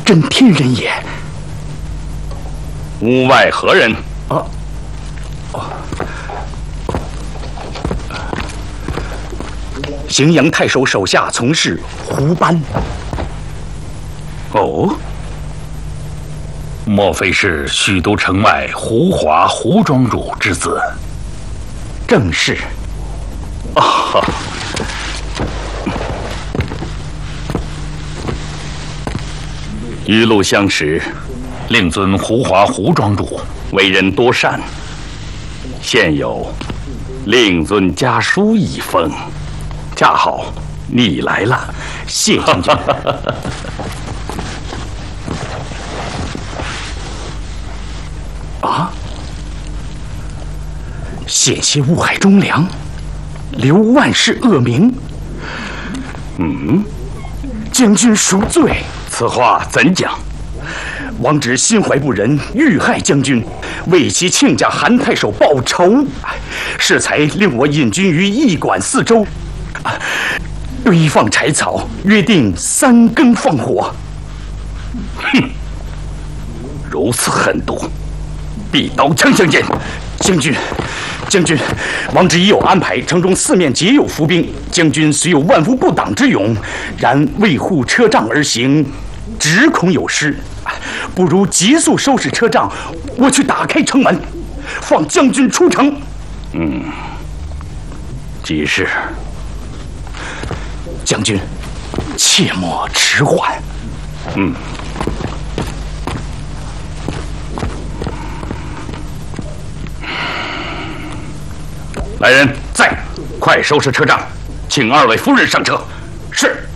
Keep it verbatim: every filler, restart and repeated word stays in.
真天人也。 屋外何人？ 啊，哦，荥阳太守手下从事胡班。 哦，莫非是许都城外胡华胡庄主之子？ 正是。 啊，一路相识，令尊胡华胡庄主为人多善，现有令尊家书一封，恰好你来了， 谢将军。啊！险些误害忠良，留万世恶名。 嗯， 将军赎罪。 此话怎讲？ 王直心怀不仁，欲害将军，为其亲家韩太守报仇，适才令我引军于驿馆四周，堆放柴草，约定三更放火。 哼，如此狠毒！必刀枪相见。 将军，将军，王直已有安排，城中四面皆有伏兵。将军虽有万夫不挡之勇，然为护车仗而行，只恐有失。不如急速收拾车仗，我去打开城门，放将军出城。 嗯，即是。 将军，切莫迟缓。 嗯。来人，在，快收拾车仗，请二位夫人上车。